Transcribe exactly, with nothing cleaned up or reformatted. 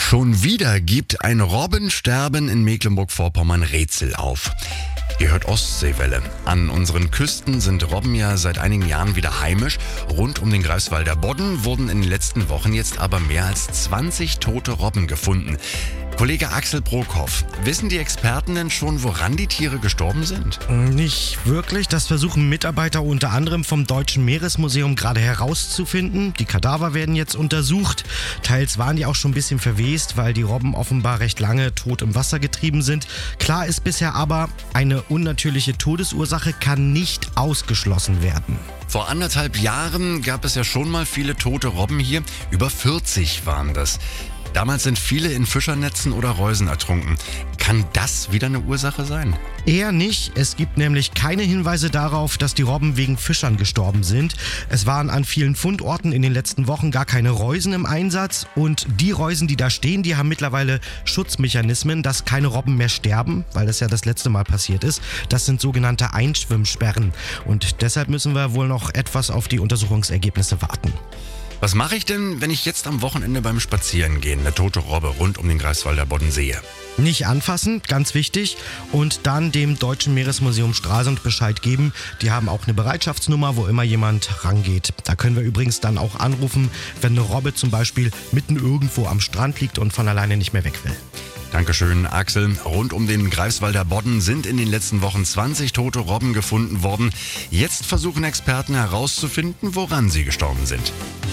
Schon wieder gibt ein Robbensterben in Mecklenburg-Vorpommern Rätsel auf. Ihr hört Ostseewelle. An unseren Küsten sind Robben ja seit einigen Jahren wieder heimisch. Rund um den Greifswalder Bodden wurden in den letzten Wochen jetzt aber mehr als zwanzig tote Robben gefunden. Kollege Axel Brockhoff, wissen die Experten denn schon, woran die Tiere gestorben sind? Nicht wirklich. Das versuchen Mitarbeiter unter anderem vom Deutschen Meeresmuseum gerade herauszufinden. Die Kadaver werden jetzt untersucht. Teils waren die auch schon ein bisschen verwest, weil die Robben offenbar recht lange tot im Wasser getrieben sind. Klar ist bisher aber, eine unnatürliche Todesursache kann nicht ausgeschlossen werden. Vor anderthalb Jahren gab es ja schon mal viele tote Robben hier. Über vierzig waren das. Damals sind viele in Fischernetzen oder Reusen ertrunken. Kann das wieder eine Ursache sein? Eher nicht. Es gibt nämlich keine Hinweise darauf, dass die Robben wegen Fischern gestorben sind. Es waren an vielen Fundorten in den letzten Wochen gar keine Reusen im Einsatz. Und die Reusen, die da stehen, die haben mittlerweile Schutzmechanismen, dass keine Robben mehr sterben, weil das ja das letzte Mal passiert ist. Das sind sogenannte Einschwimmsperren. Und deshalb müssen wir wohl noch etwas auf die Untersuchungsergebnisse warten. Was mache ich denn, wenn ich jetzt am Wochenende beim Spazierengehen eine tote Robbe rund um den Greifswalder Bodden sehe? Nicht anfassen, ganz wichtig. Und dann dem Deutschen Meeresmuseum Stralsund Bescheid geben. Die haben auch eine Bereitschaftsnummer, wo immer jemand rangeht. Da können wir übrigens dann auch anrufen, wenn eine Robbe zum Beispiel mitten irgendwo am Strand liegt und von alleine nicht mehr weg will. Dankeschön, Axel. Rund um den Greifswalder Bodden sind in den letzten Wochen zwanzig tote Robben gefunden worden. Jetzt versuchen Experten herauszufinden, woran sie gestorben sind.